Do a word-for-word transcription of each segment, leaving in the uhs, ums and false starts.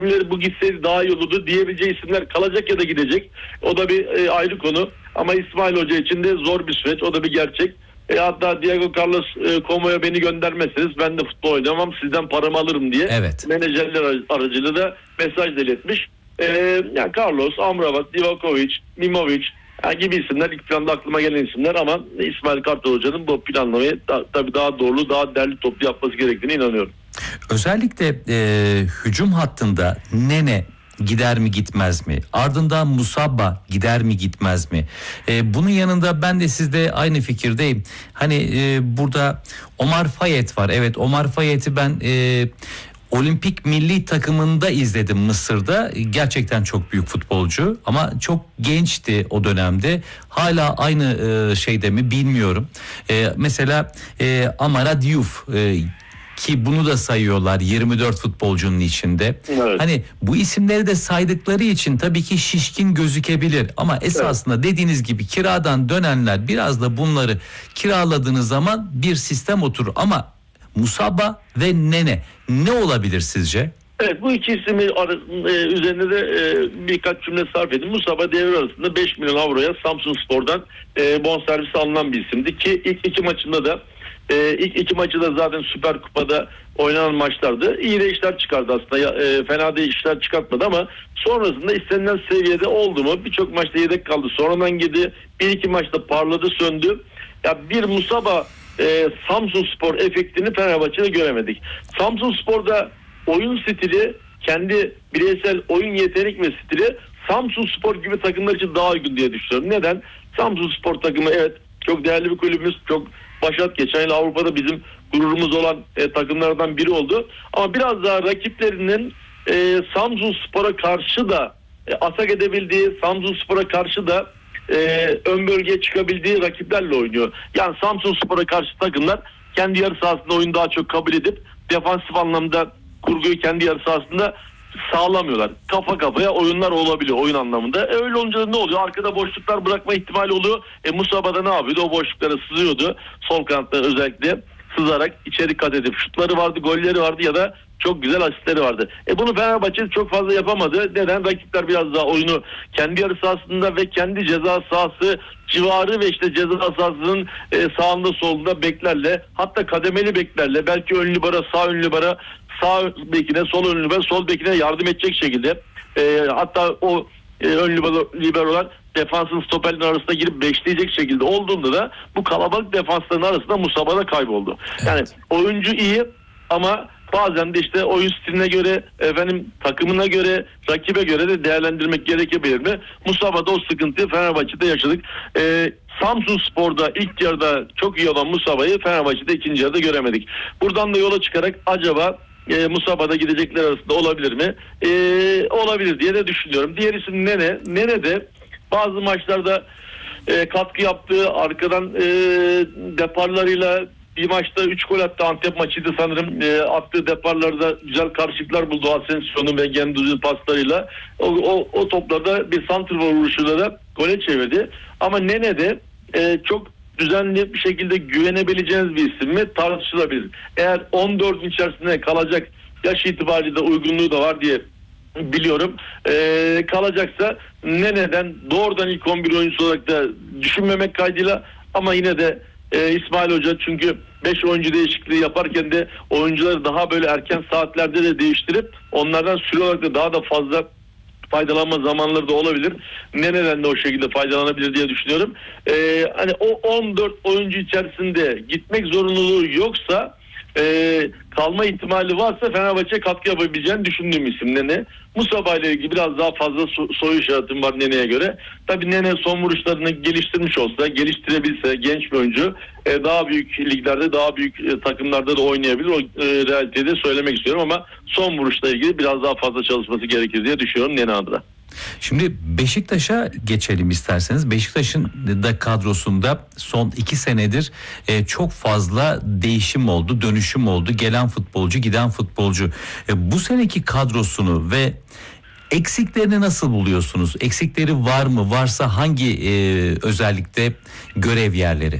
bu gitseydi daha iyi olurdu diyebileceği isimler kalacak ya da gidecek. O da bir e, ayrı konu. Ama İsmail Hoca için de zor bir süreç. O da bir gerçek. E, hatta Diego Carlos e, Como'ya beni göndermezseniz ben de futbol oynamam, sizden paramı alırım diye evet. menajerler aracılığıyla da mesaj iletmiş. E, yani Carlos, Amrabat, Divakovic, Mimovic yani gibi isimler ilk planda aklıma gelen isimler ama İsmail Kartal Hoca'nın bu planlamayı da, tabii daha doğru, daha derli toplu yapması gerektiğine inanıyorum. Özellikle e, hücum hattında Nene gider mi gitmez mi? Ardından Musabba gider mi gitmez mi? E, bunun yanında ben de sizde aynı fikirdeyim. Hani e, burada Omar Fayet var. Evet, Omar Fayet'i ben e, Olimpik milli takımında izledim Mısır'da. Gerçekten çok büyük futbolcu ama çok gençti o dönemde. Hala aynı e, şeyde mi bilmiyorum. E, mesela e, Amara Diouf e, ki bunu da sayıyorlar yirmi dört futbolcunun içinde. Evet. Hani bu isimleri de saydıkları için tabii ki şişkin gözükebilir ama esasında evet. dediğiniz gibi kiradan dönenler biraz da bunları kiraladığınız zaman bir sistem oturur ama Musabba ve Nene ne olabilir sizce? Evet, bu iki ismi üzerine de birkaç cümle sarf edin. Musabba devre arasında beş milyon avroya Samsunspor'dan bonservisi alınan bir isimdi ki ilk iki maçında da Ee, ilk iki maçı da zaten Süper Kupa'da oynanan maçlardı. İyi de işler çıkardı aslında. E, fena değil işler çıkartmadı ama sonrasında istenilen seviyede oldu mu? Birçok maçta yedek kaldı. Sonradan girdi. Bir iki maçta parladı, söndü. Ya bir Musabba e, Samsunspor efektini Fenerbahçe'de göremedik. Samsunspor'da oyun stili, kendi bireysel oyun yetenek ve stili Samsunspor gibi takımlar için daha uygun diye düşünüyorum. Neden? Samsunspor takımı evet çok değerli bir kulübümüz, çok başat, geçen yıl Avrupa'da bizim gururumuz olan e, takımlardan biri oldu. Ama biraz daha rakiplerinin e, Samsunspor'a karşı da e, atak edebildiği, Samsunspor'a karşı da e, ön bölgeye çıkabildiği rakiplerle oynuyor. Yani Samsunspor'a karşı takımlar kendi yarı sahasında oyunu daha çok kabul edip defansif anlamda kurguyu kendi yarı sahasında sağlamıyorlar. Kafa kafaya oyunlar olabiliyor oyun anlamında. E öyle olunca ne oluyor? Arkada boşluklar bırakma ihtimali oluyor. E Musabba da ne yapıyordu? O boşluklara sızıyordu. Sol kanatta özellikle sızarak içeri kat edip şutları vardı, golleri vardı ya da çok güzel asistleri vardı. E bunu Fenerbahçe çok fazla yapamadı. Neden? Rakipler biraz daha oyunu kendi yarı sahasında ve kendi ceza sahası civarı ve işte ceza sahasının e, sağında solunda beklerle, hatta kademeli beklerle, belki ön libera, sağ ön libera, sağ bekine, sol ön libera, sol bekine yardım edecek şekilde e, hatta o e, ön liberolar defansın stoperlerin arasına girip beşleyecek şekilde olduğunda da bu kalabalık defansların arasında Musabba da kayboldu. Evet. Yani oyuncu iyi ama bazen de işte oyun stiline göre, efendim takımına göre, rakibe göre de değerlendirmek gerekebilir mi? Musabba'da o sıkıntıyı Fenerbahçe'de yaşadık. Ee, Samsunspor'da ilk yarıda çok iyi olan Musabba'yı Fenerbahçe'de ikinci yarıda göremedik. Buradan da yola çıkarak acaba e, Musabba'da gidecekler arasında olabilir mi? E, olabilir diye de düşünüyorum. Diğer isim Nene. Nene de bazı maçlarda e, katkı yaptığı, arkadan e, deparlarıyla bir maçta üç gol attı. Antep maçıydı sanırım. E, attığı deparlarda güzel karşılıklar buldu Asensio'nun ve Gendouzi'nin paslarıyla. O, o, o toplarda bir santrfor vuruşuyla da gole çevirdi. Ama Nene de e, çok düzenli bir şekilde güvenebileceğiniz bir isim mi? Tartışılabilir. Eğer on dördün içerisinde kalacak, yaş itibariyle de uygunluğu da var diye biliyorum. Ee, kalacaksa Nene'den doğrudan ilk on bir oyuncusu olarak da düşünmemek kaydıyla ama yine de e, İsmail Hoca çünkü beş oyuncu değişikliği yaparken de oyuncuları daha böyle erken saatlerde de değiştirip onlardan süre olarak da daha da fazla faydalanma zamanları da olabilir. Nene'den de o şekilde faydalanabilir diye düşünüyorum. Ee, hani o on dört oyuncu içerisinde gitmek zorunluluğu yoksa Ee, kalma ihtimali varsa Fenerbahçe katkı yapabileceğini düşündüğüm isim Nene. Musabba ile ilgili biraz daha fazla so- soru işaretim var Nene'ye göre. Tabii Nene son vuruşlarını geliştirmiş olsa, geliştirebilse genç bir oyuncu e, daha büyük liglerde, daha büyük e, takımlarda da oynayabilir. O e, realiteyi de söylemek istiyorum ama son vuruşla ilgili biraz daha fazla çalışması gerekir diye düşünüyorum Nene adına. Şimdi Beşiktaş'a geçelim isterseniz. Beşiktaş'ın da kadrosunda son iki senedir e, çok fazla değişim oldu, dönüşüm oldu. Gelen futbolcu, giden futbolcu. E, bu seneki kadrosunu ve eksiklerini nasıl buluyorsunuz? Eksikleri var mı? Varsa hangi e, özellikle görev yerleri?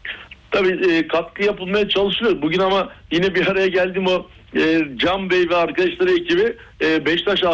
Tabii e, katkı yapılmaya çalışılıyor. Bugün ama yine bir araya geldim o e, Can Bey ve arkadaşları ekibi e, Beşiktaş